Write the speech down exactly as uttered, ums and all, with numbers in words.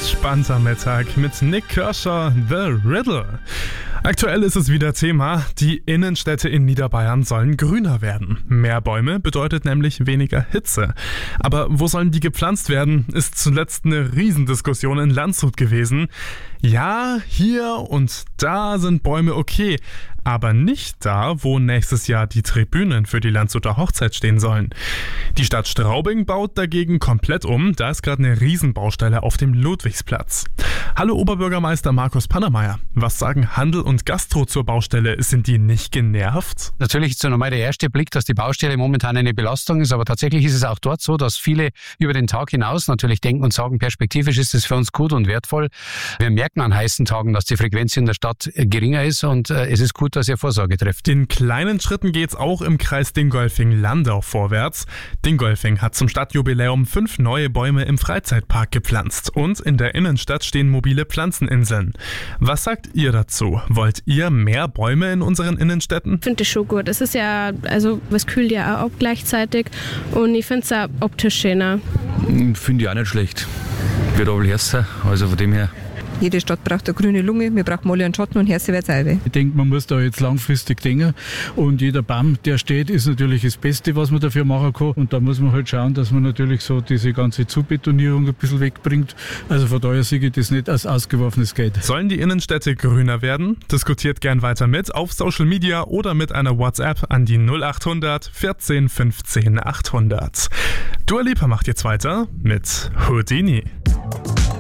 entspannter Mittag mit Nick Kershaw, The Riddle. Aktuell ist es wieder Thema, die Innenstädte in Niederbayern sollen grüner werden. Mehr Bäume bedeutet nämlich weniger Hitze. Aber wo sollen die gepflanzt werden, ist zuletzt eine Riesendiskussion in Landshut gewesen. Ja, hier und da sind Bäume okay, aber nicht da, wo nächstes Jahr die Tribünen für die Landshuter Hochzeit stehen sollen. Die Stadt Straubing baut dagegen komplett um, da ist gerade eine Riesenbaustelle auf dem Ludwigsplatz. Hallo Oberbürgermeister Markus Pannermeier, was sagen Handel und Gastro zur Baustelle? Sind die nicht genervt? Natürlich ist so normal der erste Blick, dass die Baustelle momentan eine Belastung ist, aber tatsächlich ist es auch dort so, dass viele über den Tag hinaus natürlich denken und sagen, perspektivisch ist es für uns gut und wertvoll. Wir merken an heißen Tagen, dass die Frequenz in der Stadt geringer ist und äh, es ist gut, dass ihr Vorsorge trefft. In kleinen Schritten geht's auch im Kreis Dingolfing-Landau vorwärts. Dingolfing hat zum Stadtjubiläum fünf neue Bäume im Freizeitpark gepflanzt und in der Innenstadt stehen mobile Pflanzeninseln. Was sagt ihr dazu? Wollt ihr mehr Bäume in unseren Innenstädten? Ich finde das schon gut. Es ist ja, also was kühlt ja auch ab gleichzeitig und ich finde es auch optisch schöner. Finde ich auch nicht schlecht. Wird aber heißer, also von dem her. Jede Stadt braucht eine grüne Lunge, wir brauchen alle einen Schatten und Herse wird's auch. Ich denke, man muss da jetzt langfristig denken und jeder Baum, der steht, ist natürlich das Beste, was man dafür machen kann und da muss man halt schauen, dass man natürlich so diese ganze Zubetonierung ein bisschen wegbringt. Also von daher sehe ich das nicht als ausgeworfenes Geld. Sollen die Innenstädte grüner werden? Diskutiert gern weiter mit auf Social Media oder mit einer WhatsApp an die null acht hundert vierzehn fünfzehn achthundert. Dua Lipa macht jetzt weiter mit Houdini.